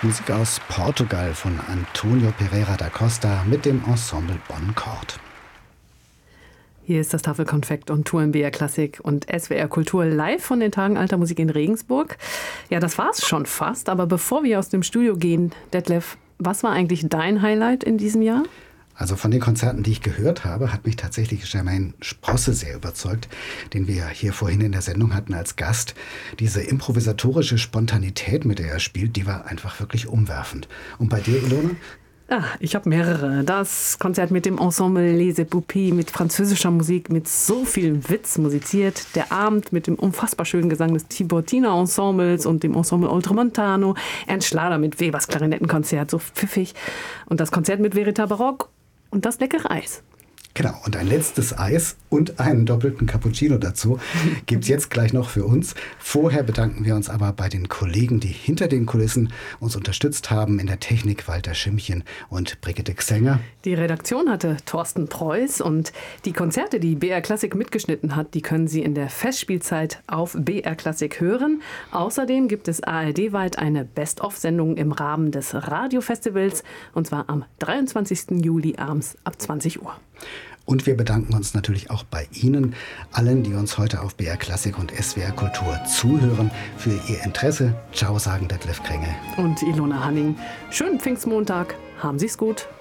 Musik aus Portugal von Antonio Pereira da Costa mit dem Ensemble Bon Chord. Hier ist das Tafelkonfekt und Tour im BR Klassik und SWR Kultur live von den Tagen Alter Musik in Regensburg. Ja, das war's schon fast, aber bevor wir aus dem Studio gehen, Detlef, was war eigentlich dein Highlight in diesem Jahr? Also von den Konzerten, die ich gehört habe, hat mich tatsächlich Jermaine Sprosse sehr überzeugt, den wir hier vorhin in der Sendung hatten als Gast. Diese improvisatorische Spontanität, mit der er spielt, die war einfach wirklich umwerfend. Und bei dir, Ilona? Ich habe mehrere. Das Konzert mit dem Ensemble Les Épopées, mit französischer Musik, mit so viel Witz musiziert. Der Abend mit dem unfassbar schönen Gesang des Tiburtiner Ensembles und dem Ensemble Oltramontano. Ernst Schlader mit Webers Klarinettenkonzert, so pfiffig. Und das Konzert mit Verita Baroque und das leckere Eis. Genau, und ein letztes Eis und einen doppelten Cappuccino dazu gibt's jetzt gleich noch für uns. Vorher bedanken wir uns aber bei den Kollegen, die hinter den Kulissen uns unterstützt haben. In der Technik Walter Schimmchen und Brigitte Xenger. Die Redaktion hatte Thorsten Preuß und die Konzerte, die BR Klassik mitgeschnitten hat, die können Sie in der Festspielzeit auf BR Klassik hören. Außerdem gibt es ARD-weit eine Best-of-Sendung im Rahmen des Radiofestivals und zwar am 23. Juli abends ab 20 Uhr. Und wir bedanken uns natürlich auch bei Ihnen, allen, die uns heute auf BR Klassik und SWR Kultur zuhören, für Ihr Interesse. Ciao, sagen Detlef Krenge und Ilona Hanning. Schönen Pfingstmontag. Haben Sie's gut.